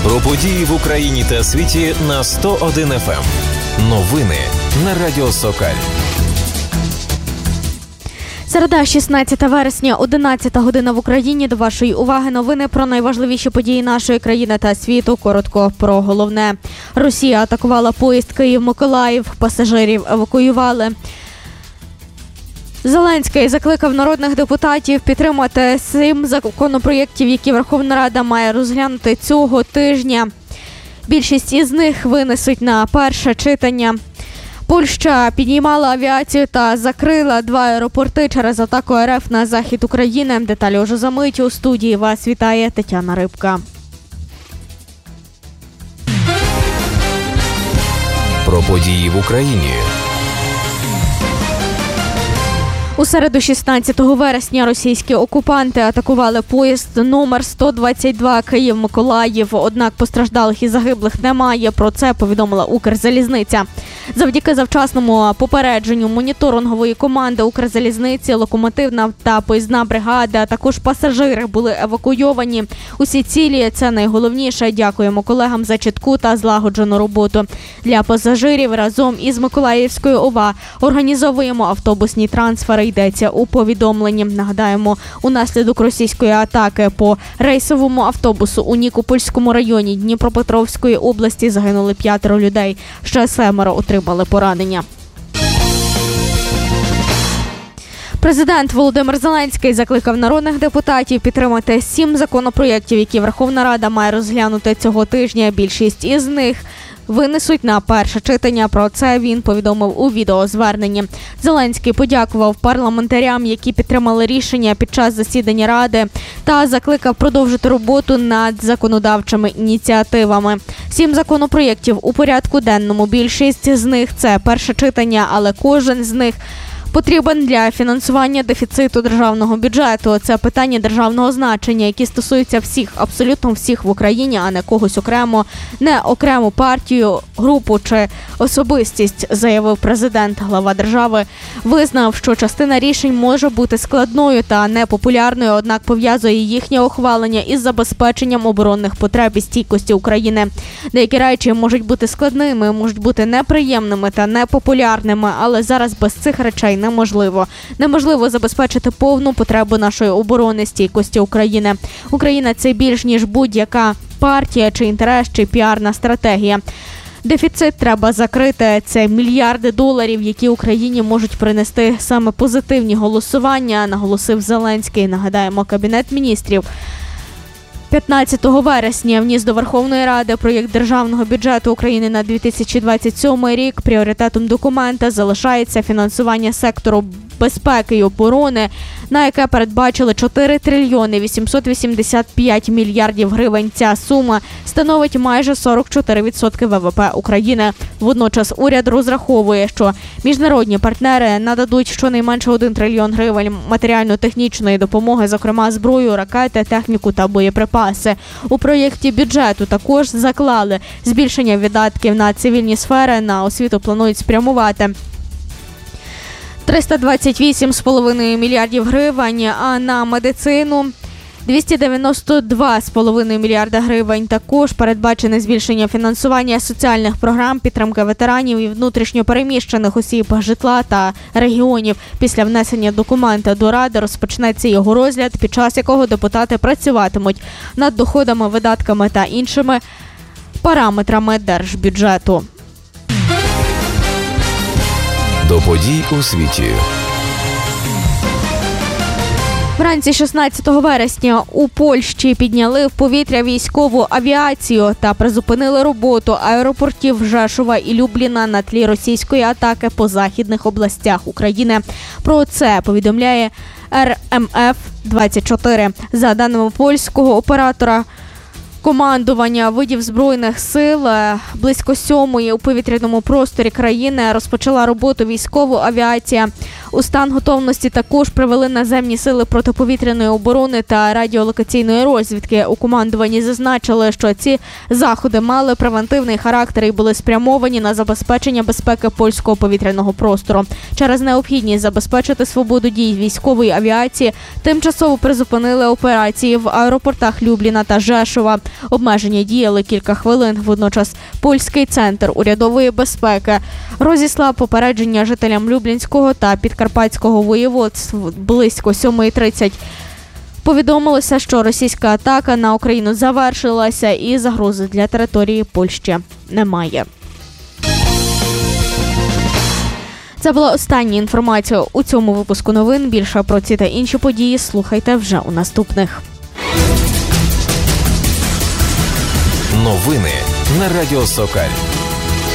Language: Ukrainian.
Про події в Україні та світі на 101 FM. Новини на Радіо Сокаль. Середа, 16 вересня, 11 година в Україні. До вашої уваги новини про найважливіші події нашої країни та світу. Коротко про головне. Росія атакувала поїзд Київ-Миколаїв, пасажирів евакуювали. Зеленський закликав народних депутатів підтримати 7 законопроєктів, які Верховна Рада має розглянути цього тижня. Більшість із них винесуть на перше читання. Польща піднімала авіацію та закрила 2 аеропорти через атаку РФ на захід України. Деталі уже за мить. У студії вас вітає Тетяна Рибка. Про події в Україні. У середу 16 вересня російські окупанти атакували поїзд номер 122 Київ-Миколаїв. Однак постраждалих і загиблих немає. Про це повідомила Укрзалізниця. Завдяки завчасному попередженню моніторингової команди Укрзалізниці, локомотивна та поїзна бригада, а також пасажири були евакуйовані. Усі цілі – це найголовніше. Дякуємо колегам за чітку та злагоджену роботу. Для пасажирів разом із Миколаївською ОВА організовуємо автобусні трансфери, йдеться у повідомленні. Нагадаємо, унаслідок російської атаки по рейсовому автобусу у Нікопольському районі Дніпропетровської області загинули 5 людей. Ще 7 отримали поранення. Президент Володимир Зеленський закликав народних депутатів підтримати 7 законопроєктів, які Верховна Рада має розглянути цього тижня. Більшість із них винесуть на перше читання. Про це він повідомив у відеозверненні. Зеленський подякував парламентарям, які підтримали рішення під час засідання Ради, та закликав продовжити роботу над законодавчими ініціативами. 7 законопроєктів у порядку денному. Більшість з них – це перше читання, але кожен з них потрібен для фінансування дефіциту державного бюджету. Це питання державного значення, які стосуються всіх, абсолютно всіх в Україні, а не когось окремо, не окрему партію, групу чи особистість, заявив президент. Глава держави визнав, що частина рішень може бути складною та непопулярною, однак пов'язує їхнє ухвалення із забезпеченням оборонних потреб і стійкості України. Деякі речі можуть бути складними, можуть бути неприємними та непопулярними, але зараз без цих речей неможливо. Неможливо забезпечити повну потребу нашої оборони, стійкості України. Україна – це більш ніж будь-яка партія, чи інтерес, чи піарна стратегія. Дефіцит треба закрити. Це мільярди доларів, які Україні можуть принести саме позитивні голосування, наголосив Зеленський. Нагадаємо, Кабінет міністрів 15 вересня вніс до Верховної Ради проєкт Державного бюджету України на 2027 рік. Пріоритетом документа залишається фінансування сектору безпеки і оборони, на яке передбачили 4 трильйони 885 мільярдів гривень. Ця сума становить майже 44% ВВП України. Водночас уряд розраховує, що міжнародні партнери нададуть щонайменше 1 трильйон гривень матеріально-технічної допомоги, зокрема зброю, ракети, техніку та боєприпаси. У проєкті бюджету також заклали збільшення видатків на цивільні сфери. На освіту планують спрямувати 328,5 мільярдів гривень, а на медицину 292,5 мільярда гривень. Також передбачене збільшення фінансування соціальних програм, підтримки ветеранів і внутрішньо переміщених осіб, житла та регіонів. Після внесення документа до Ради розпочнеться його розгляд, під час якого депутати працюватимуть над доходами, видатками та іншими параметрами держбюджету. До подій у світі. Вранці 16 вересня у Польщі підняли в повітря військову авіацію та призупинили роботу аеропортів Жешова і Любліна на тлі російської атаки по західних областях України. Про це повідомляє РМФ-24. За даними польського оператора командування видів Збройних сил, близько 7-ї у повітряному просторі країни розпочала роботу військова авіація. У стан готовності також привели наземні сили протиповітряної оборони та радіолокаційної розвідки. У командуванні зазначили, що ці заходи мали превентивний характер і були спрямовані на забезпечення безпеки польського повітряного простору. Через необхідність забезпечити свободу дій військової авіації тимчасово призупинили операції в аеропортах Любліна та Жешова. Обмеження діяли кілька хвилин. Водночас Польський центр урядової безпеки розіслав попередження жителям Люблінського та Підкарпатського воєводств близько 7:30. Повідомилося, що російська атака на Україну завершилася і загрози для території Польщі немає. Це була остання інформація у цьому випуску новин. Більше про ці та інші події слухайте вже у наступних. Новини на Радіо Сокаль.